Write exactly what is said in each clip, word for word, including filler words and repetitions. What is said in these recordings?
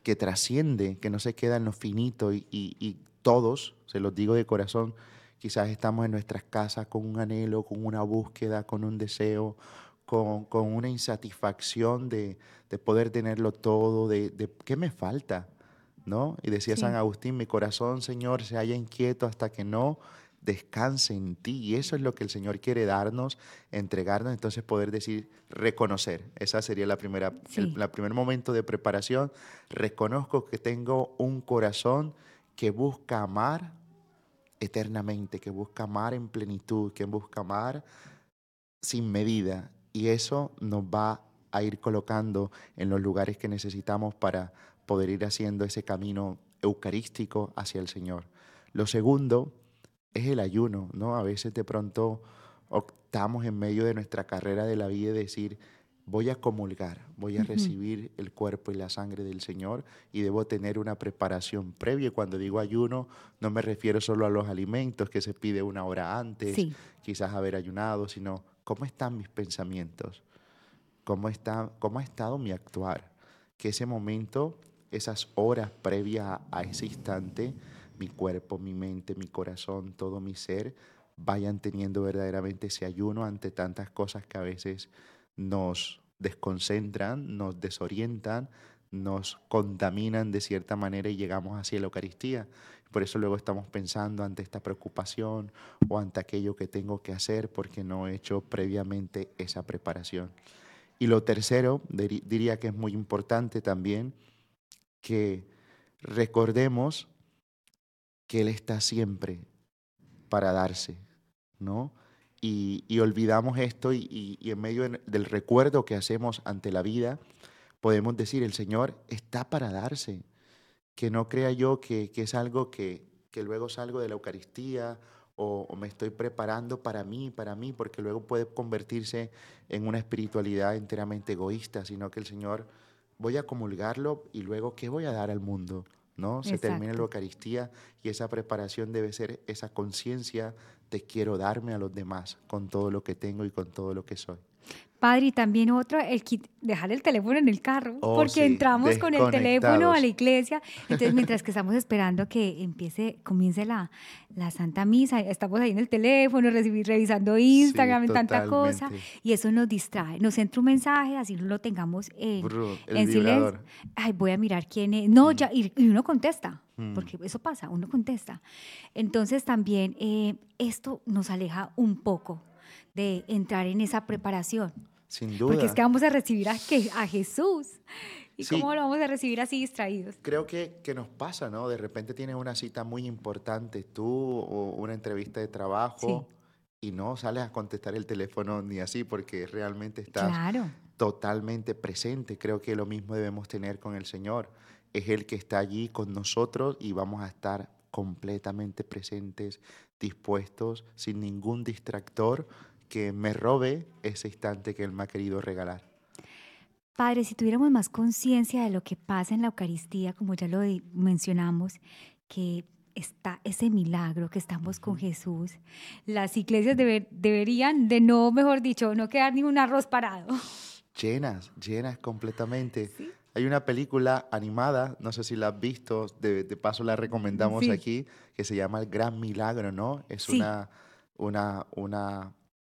que trasciende, que no se queda en lo finito y, y- y todos, se los digo de corazón, quizás estamos en nuestras casas con un anhelo, con una búsqueda, con un deseo, con, con una insatisfacción de, de poder tenerlo todo, de, de ¿qué me falta? ¿No? Y decía San Sí, Agustín, mi corazón, Señor, se halla inquieto hasta que no descanse en ti. Y eso es lo que el Señor quiere darnos, entregarnos, entonces poder decir, reconocer. Esa sería la primera, el sí, la primer momento de preparación. Reconozco que tengo un corazón que busca amar eternamente, que busca amar en plenitud, que busca amar sin medida. Y eso nos va a ir colocando en los lugares que necesitamos para poder ir haciendo ese camino eucarístico hacia el Señor. Lo segundo es el ayuno, ¿no? A veces de pronto optamos en medio de nuestra carrera de la vida y decir, voy a comulgar, voy a ujú, recibir el cuerpo y la sangre del Señor y debo tener una preparación previa. Y cuando digo ayuno, no me refiero solo a los alimentos que se pide una hora antes, sí, quizás haber ayunado, sino cómo están mis pensamientos, cómo está, cómo ha estado mi actuar, que ese momento, esas horas previas a, a ese instante, mi cuerpo, mi mente, mi corazón, todo mi ser, vayan teniendo verdaderamente ese ayuno ante tantas cosas que a veces nos desconcentran, nos desorientan, nos contaminan de cierta manera y llegamos hacia la Eucaristía. Por eso luego estamos pensando ante esta preocupación o ante aquello que tengo que hacer porque no he hecho previamente esa preparación. Y lo tercero, diri- diría que es muy importante también, que recordemos que Él está siempre para darse, ¿no? Y, y olvidamos esto y, y- y en medio en- del recuerdo que hacemos ante la vida, podemos decir, el Señor está para darse, que no crea yo que, que es algo que, que luego salgo de la Eucaristía o, o me estoy preparando para mí, para mí, porque luego puede convertirse en una espiritualidad enteramente egoísta, sino que el Señor, voy a comulgarlo y luego, ¿qué voy a dar al mundo? ¿No? Se termina la exacto. Eucaristía y esa preparación debe ser esa conciencia de quiero darme a los demás con todo lo que tengo y con todo lo que soy. Padre, y también otro, el quit dejar el teléfono en el carro, Oh, porque sí, entramos con el teléfono a la desconectados. iglesia, entonces mientras que estamos esperando que empiece, comience la, la Santa Misa, estamos ahí en el teléfono, recibir, revisando Sí, Instagram, en tanta cosa, totalmente. y eso nos distrae, nos entra un mensaje, así no lo tengamos en, Brr, el en silencio, vibrador. ay, voy a mirar quién es, no, Mm, ya, y, y uno contesta, mm. porque eso pasa, uno contesta. Entonces también eh, esto nos aleja un poco de entrar en esa preparación. Sin Porque es que duda. vamos a recibir a, que- a Jesús. ¿Y cómo lo Sí, vamos a recibir así distraídos? creo que, que nos pasa, ¿no? De repente tienes una cita muy importante, tú o una entrevista de Sí, trabajo y no sales a contestar el teléfono ni así porque realmente estás claro. totalmente presente. Creo que lo mismo debemos tener con el Señor. Es el que está allí con nosotros y vamos a estar completamente presentes, dispuestos, sin ningún distractor que me robe ese instante que Él me ha querido regalar. Padre, si tuviéramos más conciencia de lo que pasa en la Eucaristía, como ya lo di- mencionamos, que está ese milagro, que estamos con Ujú. Jesús, las iglesias deber- deberían de no, mejor dicho, no quedar ni un arroz parado. Llenas, llenas completamente. Sí, Hay una película animada, no sé si la has visto, de, de paso la recomendamos sí, aquí, que se llama El Gran Milagro, ¿no? Es sí, una, una, una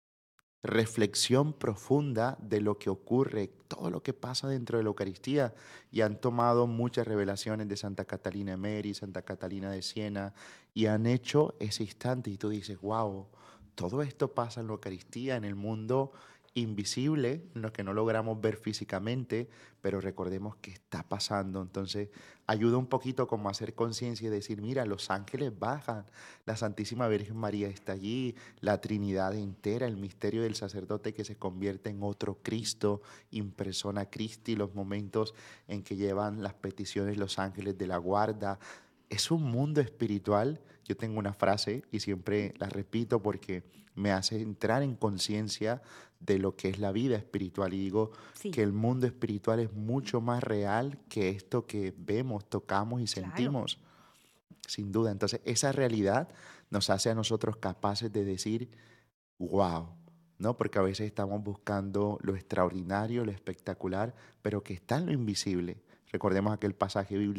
reflexión profunda de lo que ocurre, todo lo que pasa dentro de la Eucaristía. Y han tomado muchas revelaciones de Santa Catalina de Meri, Santa Catalina de Siena, y han hecho ese instante. Y tú dices, wow, todo esto pasa en la Eucaristía, en el mundo invisible, en lo que no logramos ver físicamente, pero recordemos que está pasando. Entonces, ayuda un poquito como a hacer conciencia y decir, mira, los ángeles bajan, la Santísima Virgen María está allí, la Trinidad entera, el misterio del sacerdote que se convierte en otro Cristo, impersona Christi, los momentos en que llevan las peticiones los ángeles de la guarda. Es un mundo espiritual. Yo tengo una frase y siempre la repito porque me hace entrar en conciencia de lo que es la vida espiritual y digo que sí, el mundo espiritual es mucho más real que esto que vemos, tocamos y claro. sentimos. Sin duda. Entonces, esa realidad nos hace a nosotros capaces de decir, wow, ¿no? Porque a veces estamos buscando lo extraordinario, lo espectacular, pero que está en lo invisible. Recordemos aquel pasaje bíblico